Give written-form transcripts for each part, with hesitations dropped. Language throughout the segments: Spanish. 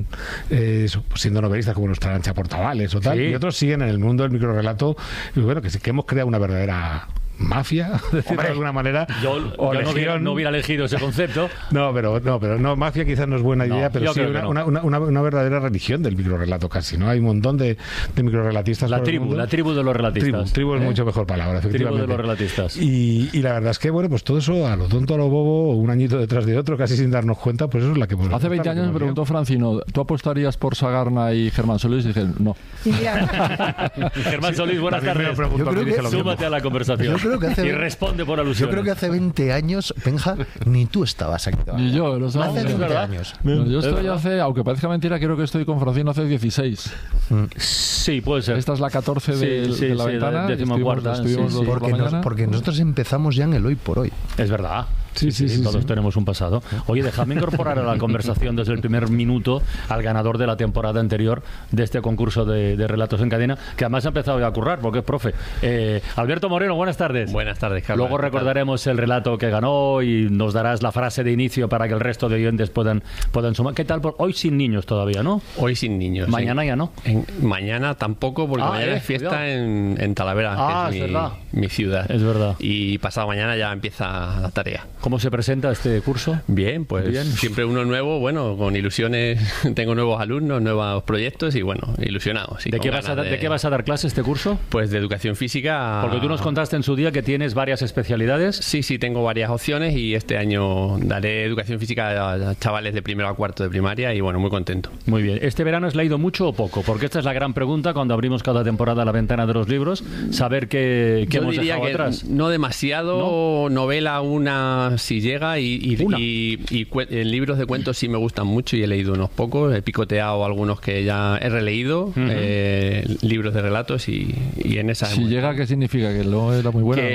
siendo novelistas como nuestra Arancha Portavales o tal, y otros siguen en el mundo del microrrelato, y bueno, que hemos creado una verdadera mafia, de alguna manera. Yo no hubiera elegido ese concepto. No, mafia quizás no es buena idea, pero sí una verdadera religión del microrelato casi, ¿no? Hay un montón de microrelatistas. La tribu de los relatistas. Tribu es mucho mejor palabra, efectivamente. Tribu de los relatistas. Y la verdad es que, bueno, pues todo eso a lo tonto, a lo bobo, un añito detrás de otro, casi sin darnos cuenta, pues eso es la que... Hace 20 años me preguntó Francino, ¿tú apostarías por Sagarna y Germán Solís? Y dije, no. Germán Solís, buenas tardes. Súmate a la conversación. Y responde por alusión. Yo creo que hace 20 años, Benja, ni tú estabas aquí. Ni yo, lo sabes. Hace 20 años. No, yo estoy aunque parezca mentira, creo que estoy con Francino hace 16. Sí, puede ser. Esta es la 14 de la ventana. Porque nosotros empezamos ya en el hoy por hoy. Es verdad. Sí, todos tenemos un pasado. Oye, déjame incorporar a la conversación desde el primer minuto al ganador de la temporada anterior de este concurso de relatos en cadena, que además ha empezado ya a currar, porque es profe. Alberto Moreno, buenas tardes. Buenas tardes, Carlos. Luego recordaremos el relato que ganó y nos darás la frase de inicio para que el resto de oyentes puedan sumar. ¿Qué tal? Hoy sin niños todavía, ¿no? Hoy sin niños. Mañana ya no. Mañana tampoco, porque mañana es fiesta en Talavera, que es mi ciudad. Es verdad. Y pasado mañana ya empieza la tarea. ¿Cómo se presenta este curso? Bien, pues siempre uno nuevo, bueno, con ilusiones. Tengo nuevos alumnos, nuevos proyectos y bueno, ilusionados. ¿De qué vas a dar clase este curso? Pues de educación física. Porque tú nos contaste en su día que tienes varias especialidades. Sí, tengo varias opciones y este año daré educación física a chavales de primero a cuarto de primaria y bueno, muy contento. Muy bien. ¿Este verano has leído mucho o poco? Porque esta es la gran pregunta cuando abrimos cada temporada la ventana de los libros, saber qué hemos dejado atrás. No demasiado, novela una si llega y libros de cuentos sí me gustan mucho y he leído unos pocos, he picoteado algunos que ya he releído, libros de relatos y en esa... Si llega, ¿qué significa? ¿Que no era muy bueno?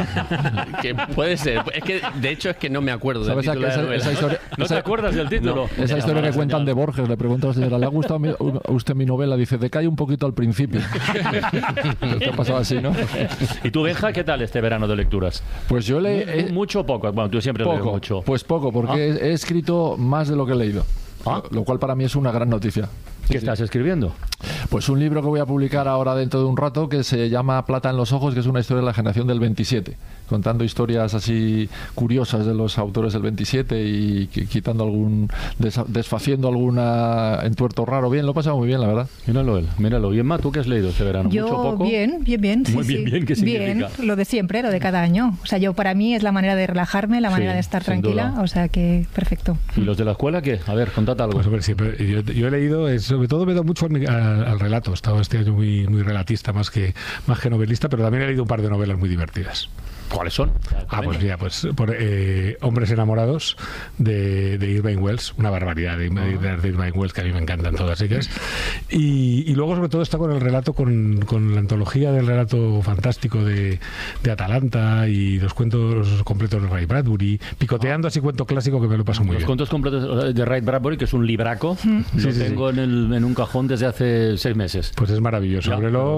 Que puede ser. Es que, de hecho, es que no me acuerdo del título de la novela. ¿No te acuerdas del título? No. Esa historia que cuentan de Borges, le pregunto a la señora, ¿le ha gustado a usted mi novela? Dice, decae un poquito al principio. ¿Te ha pasado así, no? ¿Y tú, Benja, qué tal este verano de lecturas? Pues yo ¿Mucho o poco? Bueno, tú siempre lees mucho. Pues poco, porque he escrito más de lo que he leído. Lo cual para mí es una gran noticia. ¿Qué estás escribiendo? Pues un libro que voy a publicar ahora dentro de un rato que se llama Plata en los ojos, que es una historia de la generación del 27, contando historias así curiosas de los autores del 27 y quitando desfaciendo alguna entuerto raro. Bien, lo he pasado muy bien, la verdad. Míralo. Y Emma, ¿tú qué has leído este verano? Yo, ¿Mucho poco? Bien. Muy bien, ¿qué significa? Bien, lo de siempre, lo de cada año. O sea, para mí es la manera de relajarme, la manera de estar tranquila, o sea que perfecto. ¿Y los de la escuela qué? A ver, contad algo. Pues hombre, siempre, yo he leído, sobre todo me he dado mucho al relato. He estado este año muy relatista más que novelista, pero también he leído un par de novelas muy divertidas. ¿Cuáles son? Pues por Hombres enamorados de Irving Welsh, una barbaridad de Irving Welsh, que a mí me encantan todas ellas. Y luego sobre todo está con el relato, con la antología del relato fantástico de Atalanta y los cuentos completos de Ray Bradbury, picoteando así cuento clásico que me lo paso muy bien. Los cuentos completos de Ray Bradbury, que es un libraco, lo tengo en un cajón desde hace 6 meses. Pues es maravilloso.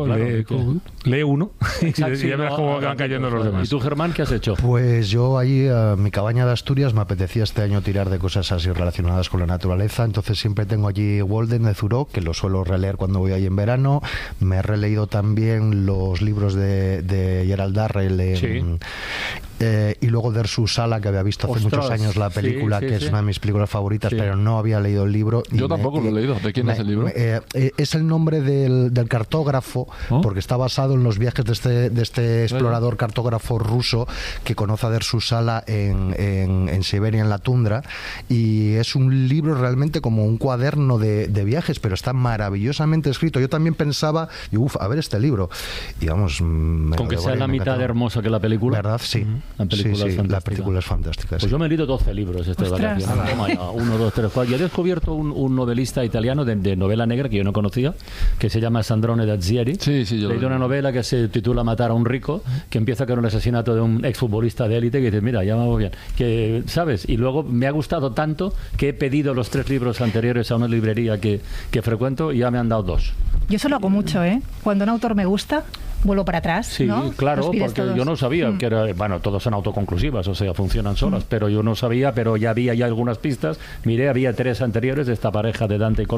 Lee uno y ya verás cómo van cayendo los demás. ¿Y tú, Germán, qué has hecho? Pues yo ahí, mi cabaña de Asturias, me apetecía este año tirar de cosas así relacionadas con la naturaleza, entonces siempre tengo allí Walden de Thoreau, que lo suelo releer cuando voy ahí en verano. Me he releído también los libros de Gerald Darrell y luego Dersu Sala, que había visto hace muchos años la película, que es una de mis películas favoritas, pero no había leído el libro. Yo tampoco lo he leído. ¿De quién es el libro? Es el nombre del cartógrafo, porque está basado en los viajes de este explorador cartógrafo ruso que conoce a Dersu Sala en Siberia, en la tundra, y es un libro realmente como un cuaderno de viajes, pero está maravillosamente escrito. Yo también pensaba, a ver este libro, y vamos, con que sea la mitad de hermosa que la película. ¿Verdad? Sí. La película es fantástica. Pues yo me he leído 12 libros de vacaciones. Toma ya, 1, 2, 3, 4. Yo he descubierto un novelista italiano de novela negra que yo no conocía, que se llama Sandrone Dazieri. He leído una novela que se titula Matar a un rico, que empieza con el asesinato de un exfutbolista de élite, que dices, mira, ya vamos bien. Que, ¿sabes? Y luego me ha gustado tanto que he pedido los 3 libros anteriores a una librería que frecuento y ya me han dado 2. Yo eso lo hago mucho, ¿eh? Cuando un autor me gusta, vuelvo para atrás. Sí, ¿no? claro, porque todos. Yo no sabía que era, bueno, todos son autoconclusivas, o sea, funcionan solas, pero yo no sabía, pero ya había algunas pistas. Miré, había 3 anteriores de esta pareja de Dante y